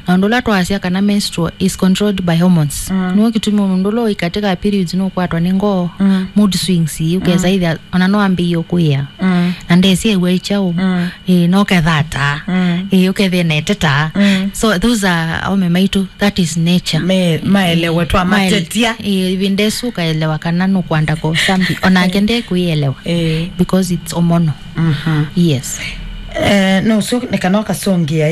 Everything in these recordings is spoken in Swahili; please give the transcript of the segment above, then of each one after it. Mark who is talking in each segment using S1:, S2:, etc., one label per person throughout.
S1: na ndola twasia kana menstrual is controlled by hormones no kitumia ndolo ikatika periods no kwatwa ningo mood swings ukeza either onano ambiyo kuya ande sie weichao no kethata ukethe neteta so those are au memaitu that is nature
S2: maelewa twa matetia
S1: vindesu kaelewa kana no kwanda ko sambi onagende kuielewa because it's hormonal yes
S2: no so nikanoka songia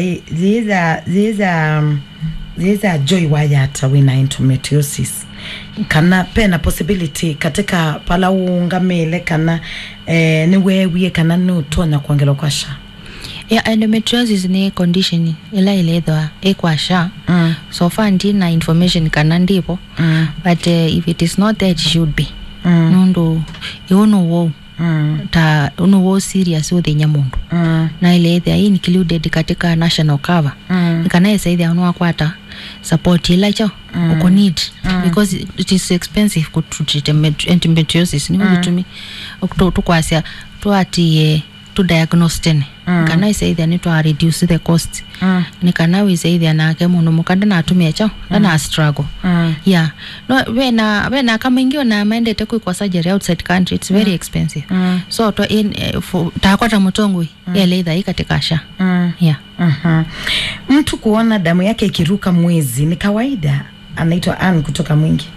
S2: these are joy wayata wina endometriosis kana pena possibility katika pala ungamele kana ni wewe kana no tona kuangela kwa sha
S1: endometriosis ni condition ile edwa ekwasha so far ndina information kana ndipo but if it is not there it should be nondo wo ta uno serious with nyamundu na ile there included katika national cover kana isa ile anu akwata support ile cho uko need because it is expensive to treat endometriosis ni mutumi okutokwasia twati to diagnose kana isa ile ni to reduce the cost ni kana isa ile na ke muno mukanda na atumia cho na struggle yeah no wena kama ingio na mandate kwa surgery outside country it's very expensive so to in takwata mutongwe ile idha katika sha yeah
S2: mtu kuona damu yake ikiruka mwezi ni kawaida anaitwa Ann kutoka Mwingi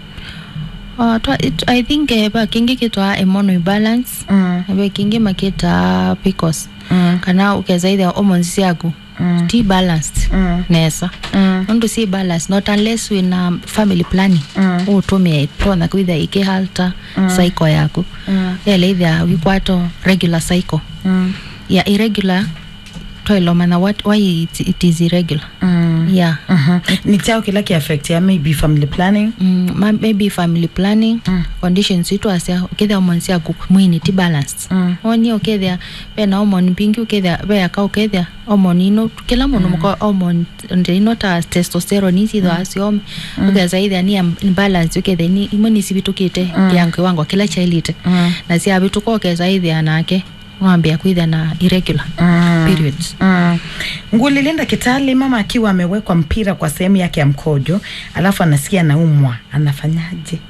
S1: I think ba kingi kitwa hormone balance ba kingi makita PCOS kana ukeza ile hormones yako T balanced nesa ndo si balance not unless we na family planning utumie tona kwitha ike halta cycle yako ile ile wikwato regular cycle ya irregular toiloma why it is irregular yeah
S2: ni chao kila ki affect ya maybe family planning
S1: maybe family planning conditions itu asia uketha hormones yako mwini T balanced oni uketha pena hormone pingi uketha be ka uketha hormone ino kila muno mko hormone ndino ta testosterone isido asio ukeza either ni imbalance uketha ni imoni sibitukite yangu wangu kila chailite na si abituko ukeza either anake mwambia kuidha na irregular periods
S2: Ngulilinda Kitale mama akiwa amewekwa mpira kwa sehemu yake ya mkojo alafu anasikia naumwa anafanyaje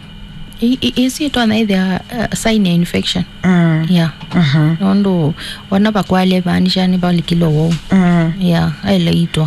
S1: is it on either sign ya infection yeah ndo wanapa kwale banisha ni bali kilo wo yeah ile itwa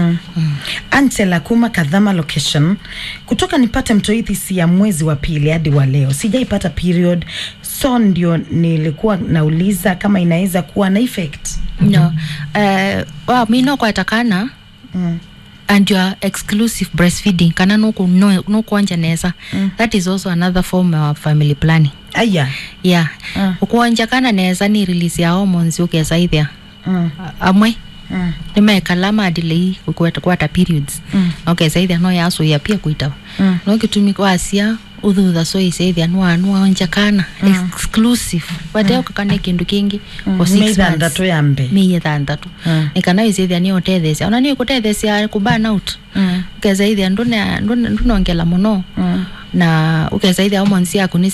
S2: Angela Kuma Kadhama location kutoka nipate mtoithi ya mwezi wa pili hadi wa leo sijaipata period so ndio nilikuwa nauliza kama inaweza kuwa na effect
S1: no mino kwa takana and your exclusive breastfeeding kana no kuanja neza that is also another form of family planning yeah ukuanja kana neza ni release ya hormones ukeza idea amwe nime kalama delay kukwata periods okay zaidi no yaso ya pia kuita no kitumiko asia udhudha so isaidi anu anja kana exclusive badeo kakane kindu kingi for 6 months
S2: ndatu yambe
S1: miye ndatu nikana isaidi ani otethesa onani kutethesa kubana out keza idi ndunongela muno na ukeza idi hormones yako ni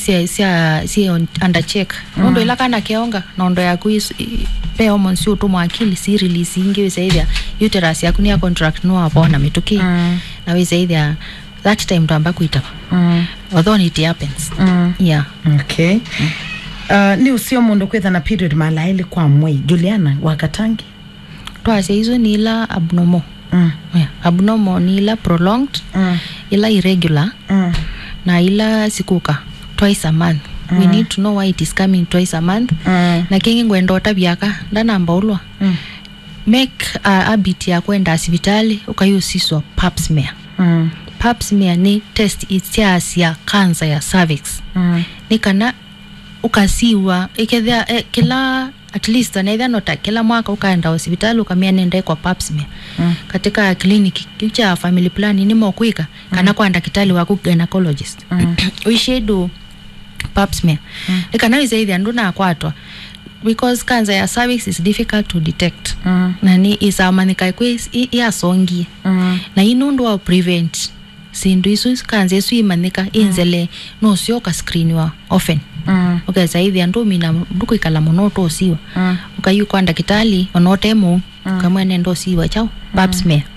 S1: si under check ndo ila kana keonga ndo yako pe hormones yo to akili si release ingi isaidi uterus yako ni ya contract no abona mituki na we isaidi that time tamba kuita although it happens yeah
S2: okay ni usio mundo kwetha na period mala ile kwa mwei Juliana wakatangi
S1: twase hizo ni ila abnormal yeah abnormal ni ila prolonged ila irregular na ila sikuka twice a month we need to know why it is coming twice a month na kingi ngwendo tabiaka ndana mbaulwa make a habit ya kwenda hospitali ukayusiswa pap smear pap smear ni test ya cancer ya cervix ni kana ukasiwa ikethia kila at least anaidha nota kila mwaka ukaenda hospitali ukamia nenda kwa pap smear katika kliniki kicha family plan ni mokwika kana kwa daktari wa gynecologist we should pap smear nikana zaidi nduna akwatwa because cancer ya cervix is difficult to detect nani isamanika kwes ya songi na inundu wa prevent sindu isu cancer isu imanika inzele no sio ka screen wa often okay zaidi ndo mina nduko ikala monoto siwa ukayu kwa daktari onotemo kama nendo siwa chao pap smear